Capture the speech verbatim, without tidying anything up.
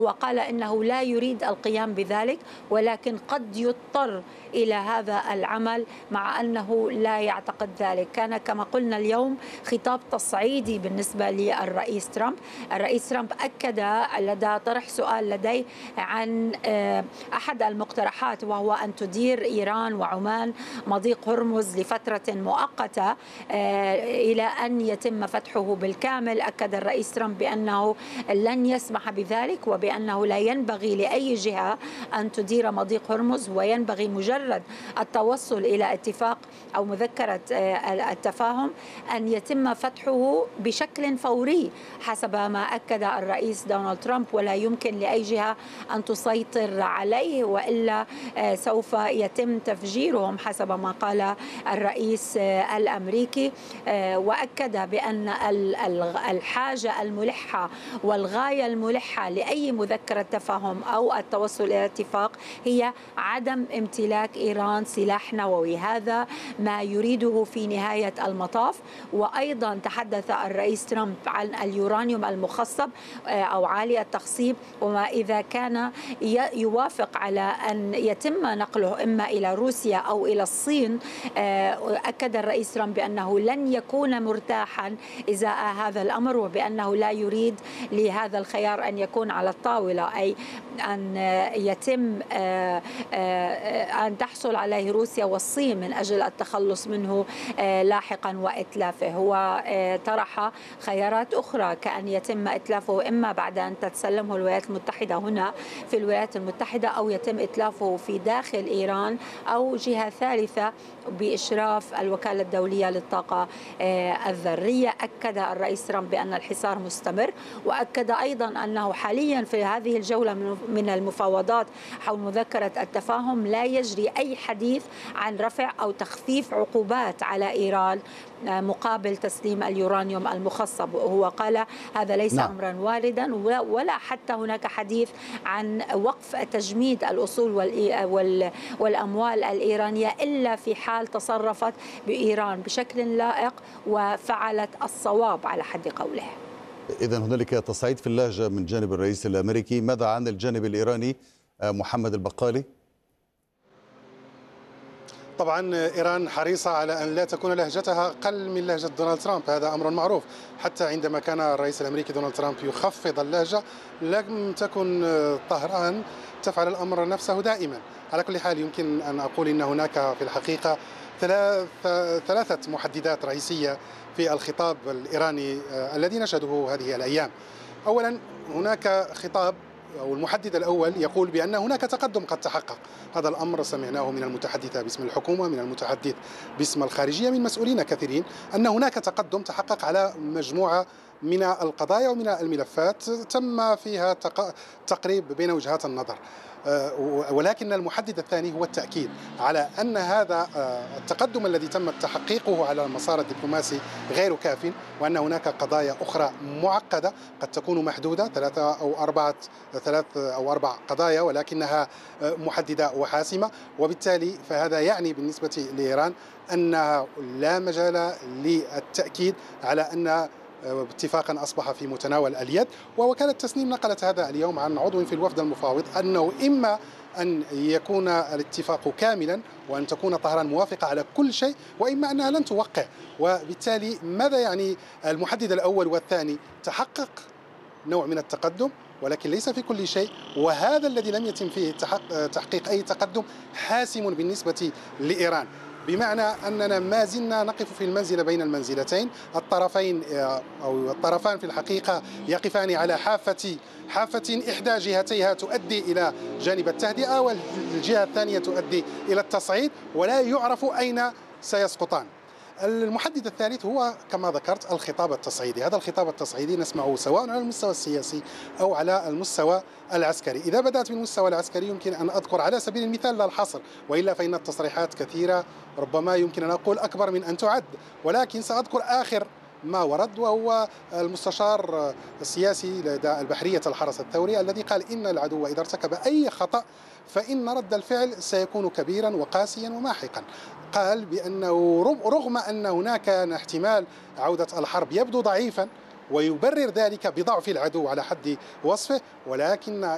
وقال إنه لا يريد القيام بذلك، ولكن قد يضطر إلى هذا العمل مع أنه لا يعتقد ذلك. كان كما قلنا اليوم خطاب تصعيدي بالنسبة للرئيس ترامب. الرئيس ترامب أكد لدى طرح سؤال لديه عن أحد المقترحات، وهو أن تدير إيران وعمان مضيق هرمز لفترة مؤقتة إلى أن يتم فتحه بالكامل. أكد الرئيس ترامب بأنه لن يسمح بذلك، وبأنه لا ينبغي لأي جهة أن تدير مضيق هرمز، وينبغي مجرد التوصل إلى اتفاق أو مذكرة التفاهم أن يتم فتحه بشكل فوري حسب ما أكد الرئيس دونالد ترامب، ولا يمكن لأي جهة أن تسيطر عليه، وإلا سوف يتم تفجيرهم حسب ما قال الرئيس الأمريكي. وأكد بأن الحاجة الملحة والغاية الملحة لأي مذكرة تفاهم أو التوصل إلى اتفاق هي عدم امتلاك إيران سلاح نووي. هذا ما يريده في نهاية المطاف. وأيضا تحدث الرئيس ترامب عن اليورانيوم المخصب أو عالي التخصيب، وما إذا كان يوافق على أن يتم نقله إما إلى روسيا أو إلى الصين. أكد الرئيس ترامب بأنه لن يكون مرتاحا إزاء هذا الأمر، وبأنه لا يريد لهذا الخيار أن يكون على الطاولة، أي أن يتم أن تحصل عليه روسيا والصين من أجل التخلص منه لاحقا وإتلافه. هو طرح خيارات أخرى كأن يتم إتلافه إما بعد أن تتسلمه الولايات المتحدة هنا في الولايات المتحدة، أو يتم إتلافه في داخل إيران، أو جهة ثالثة بإشراف الوكالة الدولية للطاقة الذرية. أكد الرئيس ترامب بأن الحصار مستمر، وأكد أيضا أنه حاليا في هذه الجولة من المفاوضات حول مذكرة التفاهم لا يجري أي حديث عن رفع أو تخفيف عقوبات على إيران مقابل تسليم اليورانيوم المخصب. وهو قال هذا ليس نعم. أمرا واردا، ولا حتى هناك حديث عن وقف تجميد الأصول والأموال الإيرانية إلا في حال تصرفت بإيران بشكل لائق وفعلت الصواب على حد قوله. إذن هنالك تصعيد في اللهجة من جانب الرئيس الأمريكي. ماذا عن الجانب الإيراني محمد البقالي؟ طبعا إيران حريصة على أن لا تكون لهجتها أقل من لهجة دونالد ترامب، هذا أمر معروف. حتى عندما كان الرئيس الأمريكي دونالد ترامب يخفض اللهجة لم تكن طهران تفعل الأمر نفسه دائما. على كل حال يمكن أن أقول أن هناك في الحقيقة ثلاث ثلاثة محددات رئيسية في الخطاب الإيراني الذي نشهده هذه الأيام. أولا هناك خطاب أو المحدد الأول يقول بأن هناك تقدم قد تحقق. هذا الأمر سمعناه من المتحدثة باسم الحكومة، من المتحدث باسم الخارجية، من مسؤولين كثيرين، أن هناك تقدم تحقق على مجموعة من القضايا ومن الملفات تم فيها تقريب بين وجهات النظر. ولكن المحدد الثاني هو التأكيد على أن هذا التقدم الذي تم تحقيقه على المسار الدبلوماسي غير كاف، وأن هناك قضايا أخرى معقدة قد تكون محدودة ثلاثة أو أربعة ثلاث أو أربع قضايا، ولكنها محددة وحاسمة. وبالتالي فهذا يعني بالنسبة لإيران أنها لا مجال للتأكيد على أن اتفاقا أصبح في متناول اليد. ووكالة تسنيم نقلت هذا اليوم عن عضو في الوفد المفاوض أنه إما أن يكون الاتفاق كاملا وأن تكون طهران موافقة على كل شيء، وإما أنها لن توقع. وبالتالي ماذا يعني المحدد الأول والثاني؟ تحقق نوع من التقدم ولكن ليس في كل شيء، وهذا الذي لم يتم فيه تحقيق أي تقدم حاسم بالنسبة لإيران، بمعنى أننا ما زلنا نقف في المنزلة بين المنزلتين. الطرفين أو الطرفان في الحقيقة يقفان على حافة حافة إحدى جهتيها تؤدي إلى جانب التهدئة، والجهة الثانية تؤدي إلى التصعيد، ولا يعرف أين سيسقطان. المحدد الثالث هو كما ذكرت الخطاب التصعيدي. هذا الخطاب التصعيدي نسمعه سواء على المستوى السياسي أو على المستوى العسكري. إذا بدأت بالمستوى العسكري يمكن أن أذكر على سبيل المثال لا الحصر، وإلا فإن التصريحات كثيرة ربما يمكن أن أقول أكبر من أن تعد، ولكن سأذكر آخر ما ورد، وهو المستشار السياسي لدى البحرية الحرس الثوري الذي قال إن العدو إذا ارتكب أي خطأ فإن رد الفعل سيكون كبيرا وقاسيا وماحقا. قال بأنه رغم أن هناك احتمال عودة الحرب يبدو ضعيفا، ويبرر ذلك بضعف العدو على حد وصفه، ولكن